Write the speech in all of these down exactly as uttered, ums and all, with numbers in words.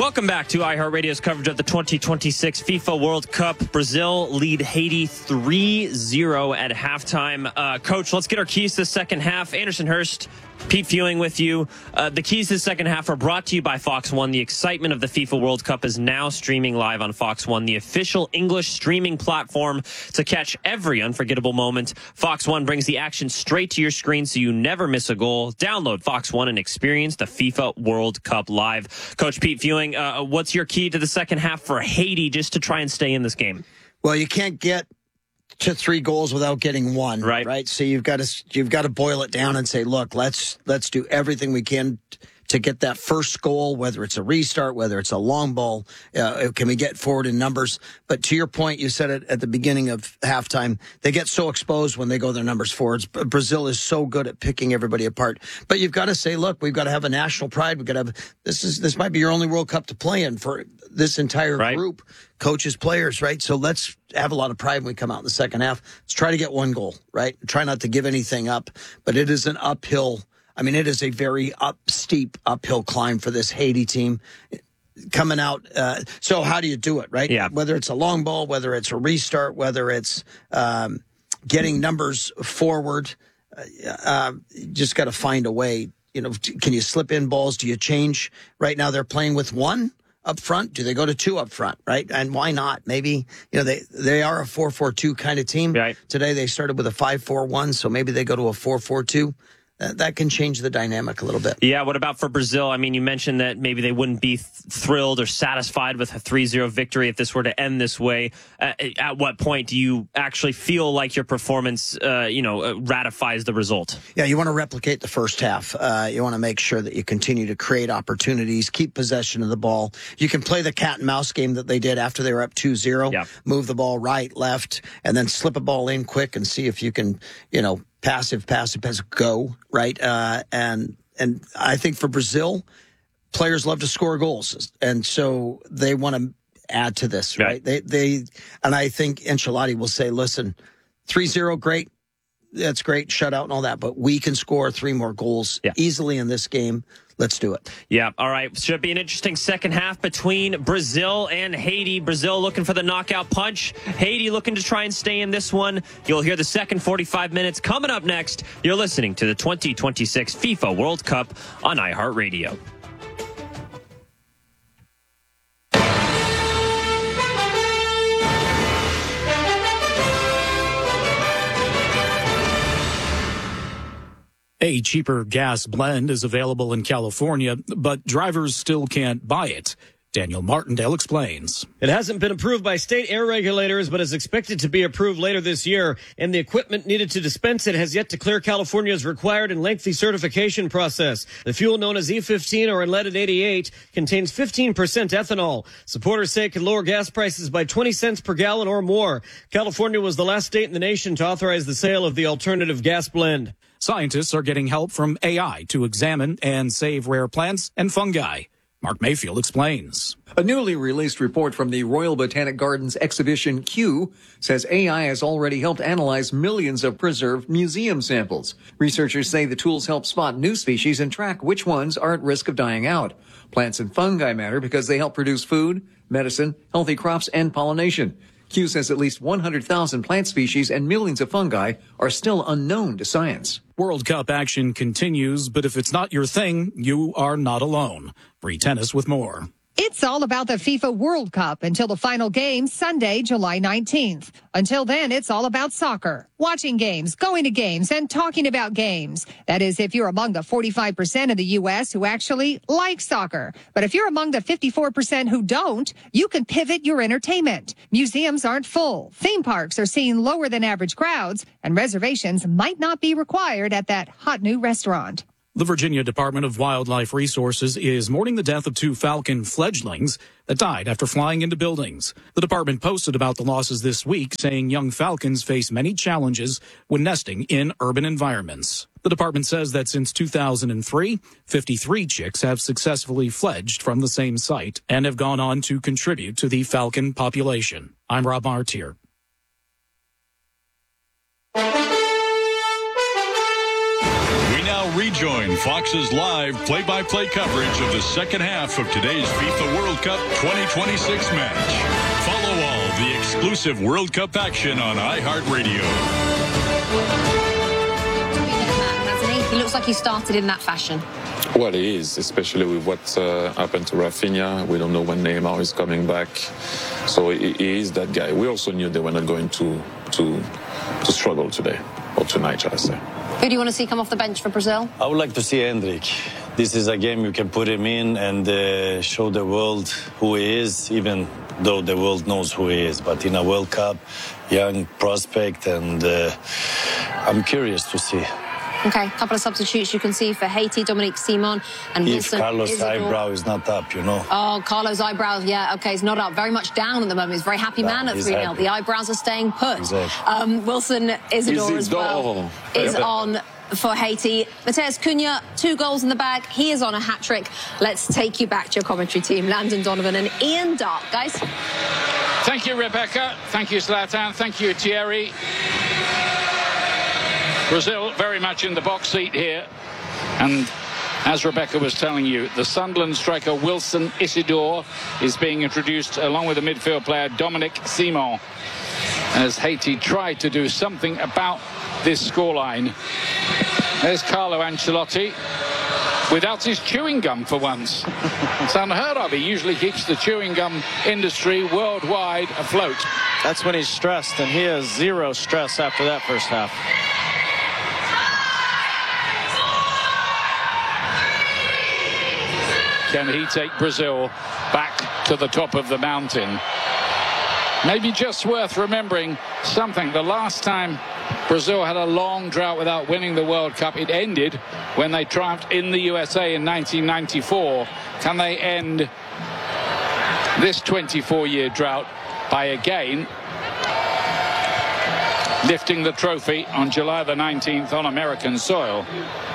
Welcome back to iHeartRadio's coverage of the twenty twenty-six FIFA World Cup. Brazil lead Haiti three zero at halftime. Uh, Coach, let's get our keys to the second half. Anderson Hurst, Pete Fewing with you. Uh, the keys to the second half are brought to you by Fox One. The excitement of the FIFA World Cup is now streaming live on Fox One, the official English streaming platform to catch every unforgettable moment. Fox One brings the action straight to your screen so you never miss a goal. Download Fox One and experience the FIFA World Cup live. Coach Pete Fewing, uh, what's your key to the second half for Haiti just to try and stay in this game? Well, you can't get to three goals without getting one, right? Right. So you've got to you've got to boil it down and say, look, let's let's do everything we can to get that first goal, whether it's a restart, whether it's a long ball. Uh, can we get forward in numbers? But to your point, you said it at the beginning of halftime. They get so exposed when they go their numbers forwards. Brazil is so good at picking everybody apart. But you've got to say, look, we've got to have a national pride. We've got to have this is this might be your only World Cup to play in for this entire right. group, coaches, players, right? So let's have a lot of pride when we come out in the second half. Let's try to get one goal, right? Try not to give anything up. But it is an uphill. I mean, it is a very up, steep uphill climb for this Haiti team coming out. Uh, so how do you do it, right? Yeah. Whether it's a long ball, whether it's a restart, whether it's um, getting numbers forward, uh, uh, you just got to find a way. You know, can you slip in balls? Do you change? Right now they're playing with one up front. Do they go to two up front, right? And why not? Maybe, you know, they, they are a four four two kind of team. Right. Today they started with a five four one, so maybe they go to a four four two. Uh, that can change the dynamic a little bit. Yeah, what about for Brazil? I mean, you mentioned that maybe they wouldn't be th- thrilled or satisfied with a three zero victory if this were to end this way. Uh, at what point do you actually feel like your performance, uh, you know, uh, ratifies the result? Yeah, you want to replicate the first half. Uh, you want to make sure that you continue to create opportunities, keep possession of the ball. You can play the cat and mouse game that they did after they were up two zero. Yeah. Move the ball right, left, and then slip a ball in quick and see if you can, you know, passive, passive, passive, go, right? Uh, and and I think for Brazil, players love to score goals. And so they want to add to this, right? right? They they and I think Ancelotti will say, listen, three zero, great. That's great, shutout and all that. But we can score three more goals yeah. easily in this game. Let's do it. Yeah, all right. Should be an interesting second half between Brazil and Haiti. Brazil looking for the knockout punch. Haiti looking to try and stay in this one. You'll hear the second forty-five minutes coming up next. You're listening to the twenty twenty-six FIFA World Cup on iHeartRadio. A cheaper gas blend is available in California, but drivers still can't buy it. Daniel Martindale explains. It hasn't been approved by state air regulators, but is expected to be approved later this year. And the equipment needed to dispense it has yet to clear California's required and lengthy certification process. The fuel known as E fifteen or unleaded eighty-eight contains fifteen percent ethanol. Supporters say it could lower gas prices by twenty cents per gallon or more. California was the last state in the nation to authorize the sale of the alternative gas blend. Scientists are getting help from A I to examine and save rare plants and fungi. Mark Mayfield explains. A newly released report from the Royal Botanic Gardens exhibition Kew says A I has already helped analyze millions of preserved museum samples. Researchers say the tools help spot new species and track which ones are at risk of dying out. Plants and fungi matter because they help produce food, medicine, healthy crops, and pollination. Kew says at least one hundred thousand plant species and millions of fungi are still unknown to science. World Cup action continues, but if it's not your thing, you are not alone. Free Tennis with more. It's all about the FIFA World Cup until the final game Sunday, July nineteenth. Until then, it's all about soccer. Watching games, going to games, and talking about games. That is, if you're among the forty-five percent of the U S who actually like soccer. But if you're among the fifty-four percent who don't, you can pivot your entertainment. Museums aren't full. Theme parks are seeing lower than average crowds, and reservations might not be required at that hot new restaurant. The Virginia Department of Wildlife Resources is mourning the death of two falcon fledglings that died after flying into buildings. The department posted about the losses this week, saying young falcons face many challenges when nesting in urban environments. The department says that since two thousand three, fifty-three chicks have successfully fledged from the same site and have gone on to contribute to the falcon population. I'm Rob Martier. Read join Fox's live play-by-play coverage of the second half of today's FIFA World Cup twenty twenty-six match. Follow all the exclusive World Cup action on iHeartRadio. He looks like he started in that fashion. Well, he is, especially with what uh, happened to Rafinha. We don't know when Neymar is coming back. So he, he is that guy. We also knew they were not going to, to, to struggle today, or tonight, shall I say. Who do you want to see come off the bench for Brazil? I would like to see Endrick. This is a game you can put him in and uh, show the world who he is, even though the world knows who he is. But in a World Cup, young prospect, and uh, I'm curious to see. Okay, a couple of substitutes you can see for Haiti, Dominique Simon, and if Wilson. Carlos' Isidore. eyebrow is not up, you know. Oh, Carlos' eyebrows, yeah, okay, he's not up. Very much down at the moment. He's a very happy No, man at he's three nil. happy. The eyebrows are staying put. Exactly. Um, Wilson Isidore as well is on for Haiti. Mateus Cunha, two goals in the bag. He is on a hat-trick. Let's take you back to your commentary team, Landon Donovan and Ian Dark. Guys? Thank you, Rebecca. Thank you, Zlatan. Thank you, Thierry. Brazil very much in the box seat here. And as Rebecca was telling you, the Sunderland striker Wilson Isidore is being introduced along with the midfield player Dominic Simon, as Haiti tried to do something about this scoreline. There's Carlo Ancelotti without his chewing gum for once. It's unheard of. He usually keeps the chewing gum industry worldwide afloat. That's when he's stressed, and he has zero stress after that first half. Can he take Brazil back to the top of the mountain? Maybe just worth remembering something. The last time Brazil had a long drought without winning the World Cup, it ended when they triumphed in the U S A in nineteen ninety-four. Can they end this twenty-four year drought by again lifting the trophy on July the nineteenth on American soil?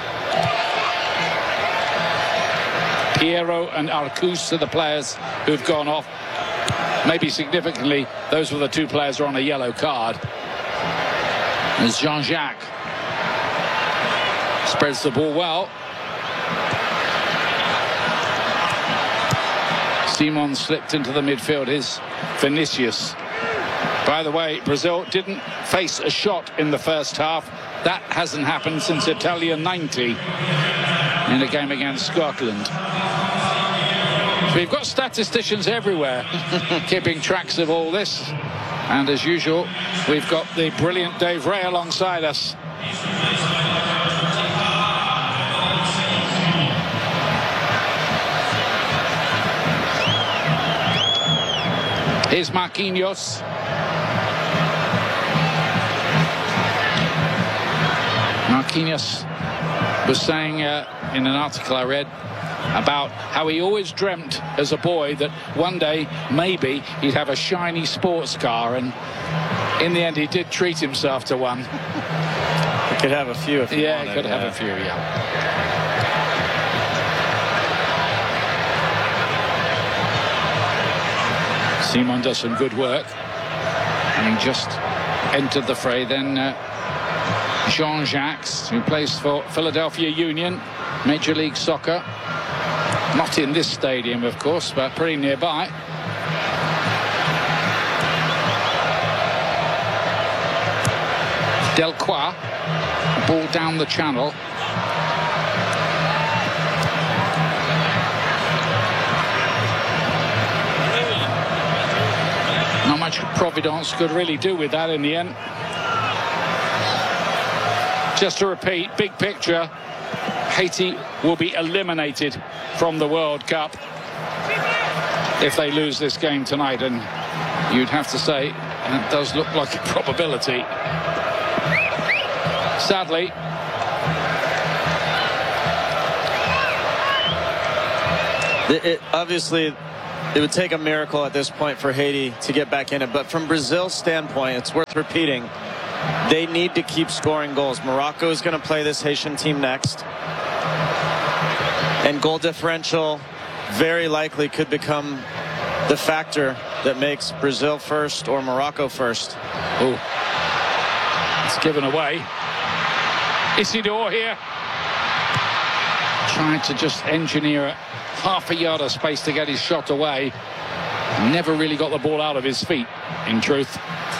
Piero and Arcus are the players who've gone off. Maybe significantly, those were the two players who are on a yellow card. As Jean-Jacques spreads the ball well. Simon slipped into the midfield. His Vinicius. By the way, Brazil didn't face a shot in the first half. That hasn't happened since Italia ninety in a game against Scotland. So we've got statisticians everywhere keeping tracks of all this. And as usual, we've got the brilliant Dave Ray alongside us. Here's Marquinhos. Marquinhos was saying uh, in an article I read about how he always dreamt as a boy that one day maybe he'd have a shiny sports car, and in the end he did treat himself to one. He could have a few if he Yeah, wanted, he could yeah. have a few, yeah. Simon does some good work, having just entered the fray. Then uh, Jean-Jacques, who plays for Philadelphia Union, Major League Soccer. Not in this stadium, of course, but pretty nearby. Delcroix, ball down the channel. Not much Providence could really do with that in the end. Just to repeat, big picture, Haiti will be eliminated from the World Cup if they lose this game tonight, and you'd have to say it does look like a probability. Sadly, It, it, obviously, it would take a miracle at this point for Haiti to get back in it. But from Brazil's standpoint, it's worth repeating, they need to keep scoring goals. Morocco is going to play this Haitian team next. And goal differential very likely could become the factor that makes Brazil first or Morocco first. Oh, it's given away. Isidore here. tried to just engineer half a yard of space to get his shot away. Never really got the ball out of his feet, in truth.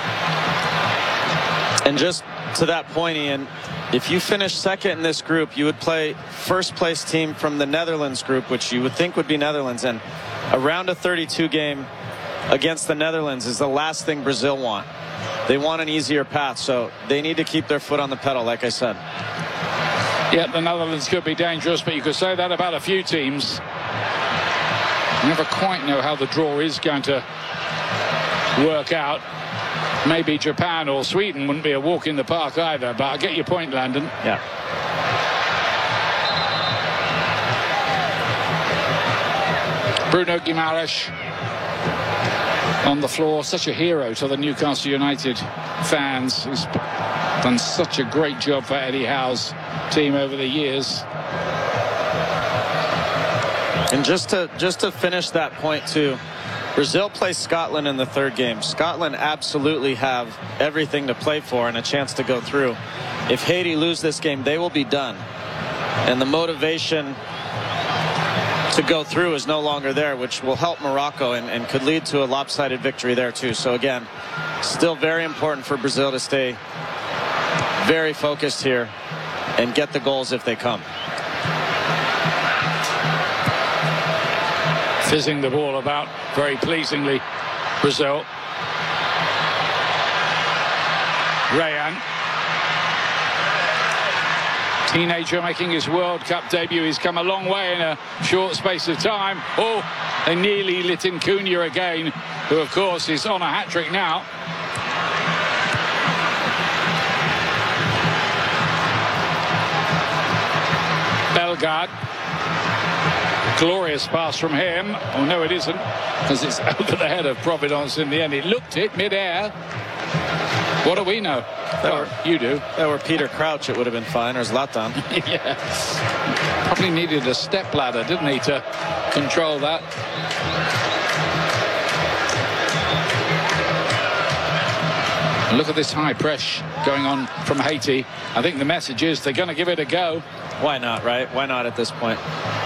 And just to that point, Ian, if you finish second in this group, you would play first place team from the Netherlands group, which you would think would be Netherlands. And a round of thirty-two game against the Netherlands is the last thing Brazil want. They want an easier path, so they need to keep their foot on the pedal, like I said. Yeah, the Netherlands could be dangerous, but you could say that about a few teams. You never quite know how the draw is going to work out. Maybe Japan or Sweden wouldn't be a walk in the park either, but I get your point, Landon. Yeah. Bruno Guimaraes on the floor, such a hero to the Newcastle United fans. He's done such a great job for Eddie Howe's team over the years. And just to just to finish that point too, Brazil plays Scotland in the third game. Scotland absolutely have everything to play for and a chance to go through. If Haiti lose this game, they will be done. And the motivation to go through is no longer there, which will help Morocco and, and could lead to a lopsided victory there too. So again, still very important for Brazil to stay very focused here and get the goals if they come. Fizzing the ball about very pleasingly, Brazil. Rayan, teenager making his World Cup debut. He's come a long way in a short space of time. Oh, they nearly lit in Cunha again, who of course is on a hat-trick now. Bellegarde. Glorious pass from him. Oh, no, it isn't, because it's over the head of Providence in the end. It looked it mid-air. What do we know? Well, were, you do. That were Peter Crouch, it would have been fine, or Zlatan. Yeah. Probably needed a step ladder, didn't he, to control that. Look at this high press going on from Haiti. I think the message is they're going to give it a go. Why not, right? Why not at this point?